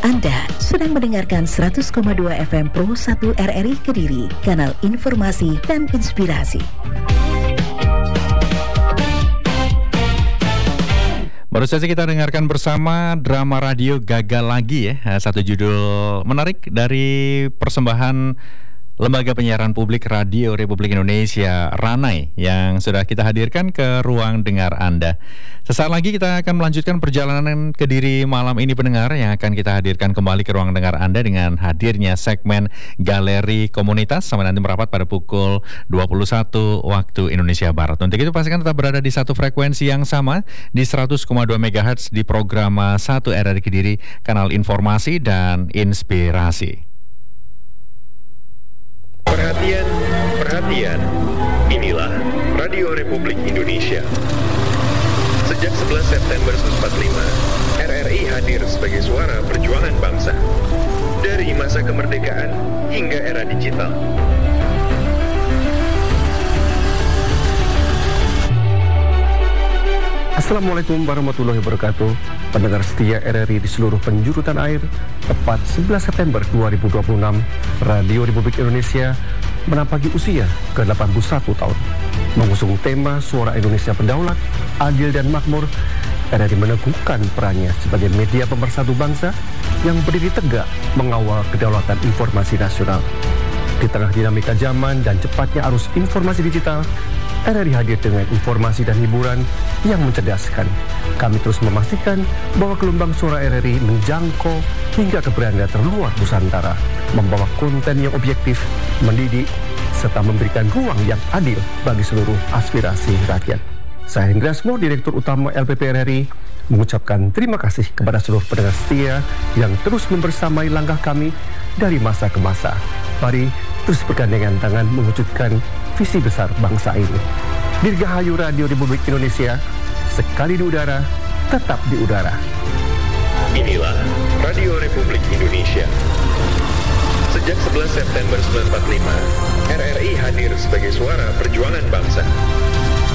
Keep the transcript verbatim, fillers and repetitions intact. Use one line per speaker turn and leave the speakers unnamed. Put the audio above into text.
Anda sedang mendengarkan seratus koma dua F M Pro satu R R I Kediri, kanal informasi dan inspirasi.
Baru saja kita dengarkan bersama drama radio Gagal Lagi ya, satu judul menarik dari persembahan Lembaga Penyiaran Publik Radio Republik Indonesia, Ranai, yang sudah kita hadirkan ke ruang dengar Anda. Sesaat lagi kita akan melanjutkan perjalanan Kediri malam ini pendengar, yang akan kita hadirkan kembali ke ruang dengar Anda dengan hadirnya segmen Galeri Komunitas sampai nanti merapat pada pukul dua puluh satu waktu Indonesia Barat. Untuk itu pastikan tetap berada di satu frekuensi yang sama di seratus koma dua megahertz di program satu R R I Kediri, kanal informasi dan inspirasi.
Perhatian, perhatian, inilah Radio Republik Indonesia. Sejak sebelas September seribu sembilan ratus empat puluh lima, R R I hadir sebagai suara perjuangan bangsa. Dari masa kemerdekaan hingga era digital.
Assalamualaikum warahmatullahi wabarakatuh. Pendengar setia R R I di seluruh penjuru tanah air, tepat sebelas September dua ribu dua puluh enam, Radio Republik Indonesia menampaki usia ke delapan puluh satu tahun. Mengusung tema Suara Indonesia Berdaulat, Adil dan Makmur, R R I meneguhkan perannya sebagai media pemersatu bangsa yang berdiri tegak mengawal kedaulatan informasi nasional. Di tengah dinamika zaman dan cepatnya arus informasi digital, R R I hadir dengan informasi dan hiburan yang mencerdaskan. Kami terus memastikan bahwa gelombang suara R R I menjangkau hingga ke beranda terluar Nusantara, membawa konten yang objektif, mendidik, serta memberikan ruang yang adil bagi seluruh aspirasi rakyat. Saya Hendra Asmo, Direktur Utama L P P R R I, mengucapkan terima kasih kepada seluruh pendengar setia yang terus membersamai langkah kami dari masa ke masa. Mari terus bergandengan tangan mewujudkan visi besar bangsa ini. Dirgahayu Radio Republik Indonesia, sekali di udara, tetap di udara.
Inilah Radio Republik Indonesia. Sejak sebelas September seribu sembilan ratus empat puluh lima, R R I hadir sebagai suara perjuangan bangsa.